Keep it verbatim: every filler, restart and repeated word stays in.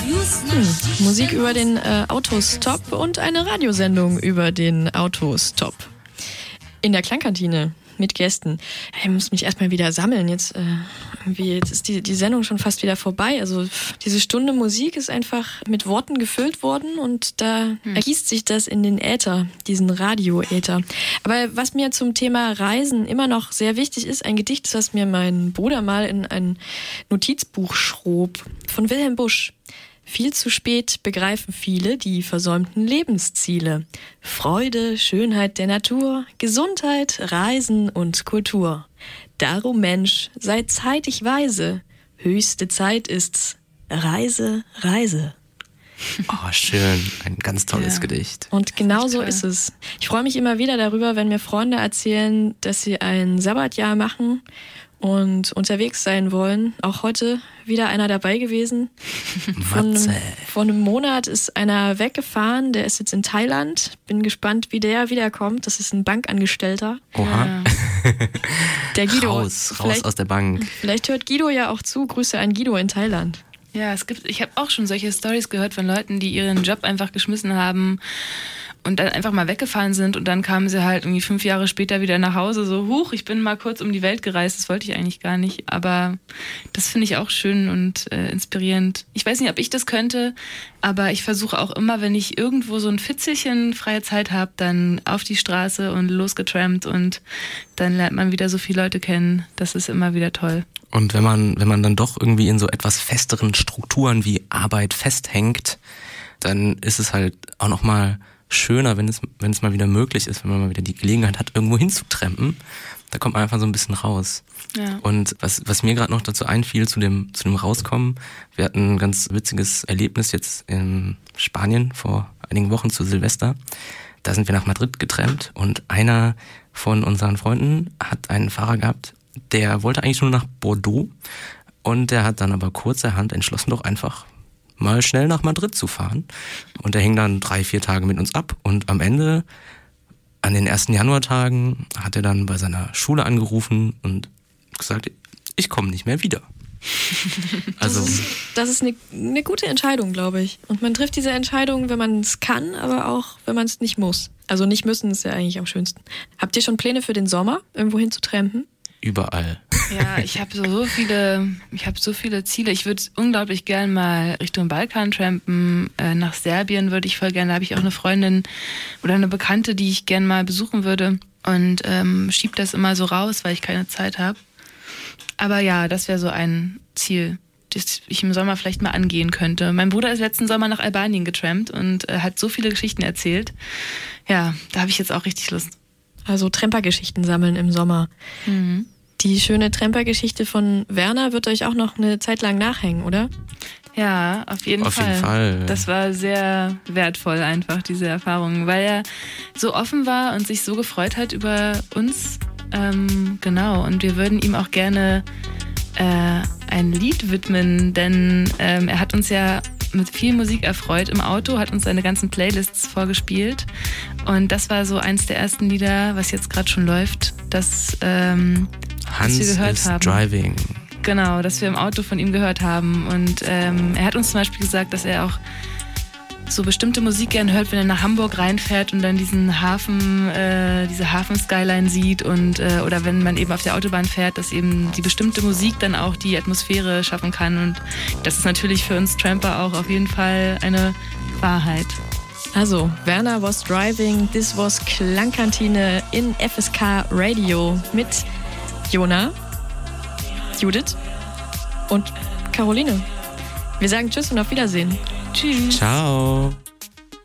Hm, Musik über den äh, Autostop und eine Radiosendung über den Autostop. In der Klangkantine mit Gästen. Ich muss mich erstmal wieder sammeln. Jetzt, äh, irgendwie, jetzt ist die, die Sendung schon fast wieder vorbei. Also diese Stunde Musik ist einfach mit Worten gefüllt worden und da hm. ergießt sich das in den Äther, diesen Radio-Äther. Aber was mir zum Thema Reisen immer noch sehr wichtig ist, ein Gedicht, das mir mein Bruder mal in ein Notizbuch schrob, von Wilhelm Busch. Viel zu spät begreifen viele die versäumten Lebensziele. Freude, Schönheit der Natur, Gesundheit, Reisen und Kultur. Darum, Mensch, sei zeitig weise. Höchste Zeit ist's. Reise, Reise. Oh, schön. Ein ganz tolles ja. Gedicht. Und genau so ist es. Ich freue mich immer wieder darüber, wenn mir Freunde erzählen, dass sie ein Sabbatjahr machen und unterwegs sein wollen. Auch heute wieder einer dabei gewesen. Vor einem, vor einem Monat ist einer weggefahren, der ist jetzt in Thailand. Bin gespannt, wie der wiederkommt. Das ist ein Bankangestellter. Oha. Ja. Der Guido. Raus, raus aus der Bank. Vielleicht hört Guido ja auch zu. Grüße an Guido in Thailand. Ja, es gibt, ich habe auch schon solche Storys gehört von Leuten, die ihren Job einfach geschmissen haben und dann einfach mal weggefahren sind und dann kamen sie halt irgendwie fünf Jahre später wieder nach Hause, so, huch, ich bin mal kurz um die Welt gereist, das wollte ich eigentlich gar nicht, aber das finde ich auch schön und äh, inspirierend. Ich weiß nicht, ob ich das könnte, aber ich versuche auch immer, wenn ich irgendwo so ein Fitzelchen freie Zeit habe, dann auf die Straße und losgetrampt und dann lernt man wieder so viele Leute kennen, das ist immer wieder toll. Und wenn man, wenn man dann doch irgendwie in so etwas festeren Strukturen wie Arbeit festhängt, dann ist es halt auch nochmal schöner, wenn es, wenn es mal wieder möglich ist, wenn man mal wieder die Gelegenheit hat, irgendwo hinzutrampen. Da kommt man einfach so ein bisschen raus. Ja. Und was, was mir gerade noch dazu einfiel, zu dem, zu dem Rauskommen, wir hatten ein ganz witziges Erlebnis jetzt in Spanien vor einigen Wochen zu Silvester. Da sind wir nach Madrid getrampt und einer von unseren Freunden hat einen Fahrer gehabt, der wollte eigentlich nur nach Bordeaux und der hat dann aber kurzerhand entschlossen, doch einfach mal schnell nach Madrid zu fahren. Und der hing dann drei, vier Tage mit uns ab und am Ende, an den ersten Januartagen, hat er dann bei seiner Schule angerufen und gesagt, ich komme nicht mehr wieder. Also, das ist, das ist eine, eine gute Entscheidung, glaube ich. Und man trifft diese Entscheidung, wenn man es kann, aber auch, wenn man es nicht muss. Also nicht müssen ist ja eigentlich am schönsten. Habt ihr schon Pläne für den Sommer, irgendwo hin zu trampen? Überall. Ja, ich habe so, so viele, ich habe so viele Ziele. Ich würde unglaublich gern mal Richtung Balkan trampen. Äh, nach Serbien würde ich voll gerne. Da habe ich auch eine Freundin oder eine Bekannte, die ich gern mal besuchen würde. Und ähm, schieb das immer so raus, weil ich keine Zeit habe. Aber ja, das wäre so ein Ziel, das ich im Sommer vielleicht mal angehen könnte. Mein Bruder ist letzten Sommer nach Albanien getrampt und äh, hat so viele Geschichten erzählt. Ja, da habe ich jetzt auch richtig Lust. Also Trempergeschichten sammeln im Sommer. Mhm. Die schöne Trempergeschichte von Werner wird euch auch noch eine Zeit lang nachhängen, oder? Ja, auf jeden auf Fall. Jeden Fall. Das war sehr wertvoll einfach, diese Erfahrung, weil er so offen war und sich so gefreut hat über uns. Ähm, genau, und wir würden ihm auch gerne äh, ein Lied widmen, denn ähm, er hat uns ja mit viel Musik erfreut im Auto, hat uns seine ganzen Playlists vorgespielt und das war so eins der ersten Lieder, was jetzt gerade schon läuft, das, ähm, Hans das wir gehört is haben. Driving. Genau, dass wir im Auto von ihm gehört haben und ähm, er hat uns zum Beispiel gesagt, dass er auch so bestimmte Musik gern hört, wenn er nach Hamburg reinfährt und dann diesen Hafen, äh, diese Hafen-Skyline sieht und äh, oder wenn man eben auf der Autobahn fährt, dass eben die bestimmte Musik dann auch die Atmosphäre schaffen kann und das ist natürlich für uns Tramper auch auf jeden Fall eine Wahrheit. Also, Werner was driving, this was Klangkantine in F S K Radio mit Jona, Judith und Caroline. Wir sagen Tschüss und auf Wiedersehen. Tschüss. Ciao.